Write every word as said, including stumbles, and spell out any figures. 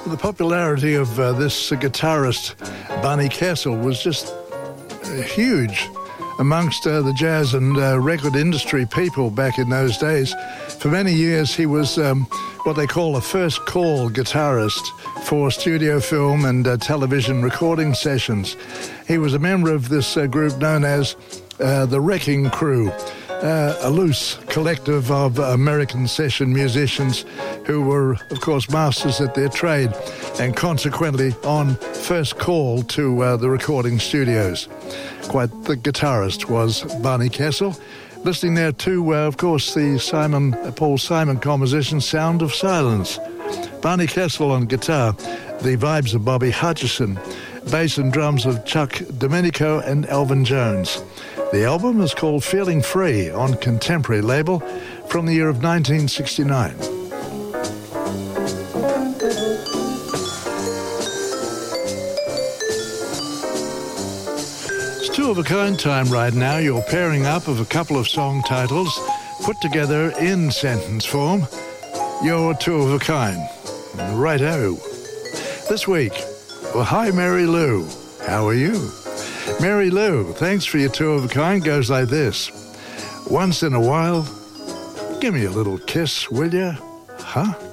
The popularity of uh, this uh, guitarist, Barney Kessel, was just uh, huge amongst uh, the jazz and uh, record industry people back in those days. For many years, he was um, what they call a first call guitarist for studio film and uh, television recording sessions. He was a member of this uh, group known as uh, the Wrecking Crew, uh, a loose collective of American session musicians who were, of course, masters at their trade and consequently on first call to uh, the recording studios. Quite the guitarist was Barney Kessel. Listening there to, uh, of course, the Simon Paul Simon composition, Sound of Silence. Barney Kessel on guitar, the vibes of Bobby Hutcherson, bass and drums of Chuck Domenico and Elvin Jones. The album is called Feeling Free on Contemporary label from the year of nineteen sixty-nine. Two-of-a-kind time right now. You're pairing up of a couple of song titles put together in sentence form. You're two-of-a-kind. Righto. This week, well, hi, Mary Lou. How are you? Mary Lou, thanks for your two-of-a-kind. Goes like this. Once in a while, give me a little kiss, will ya? Huh?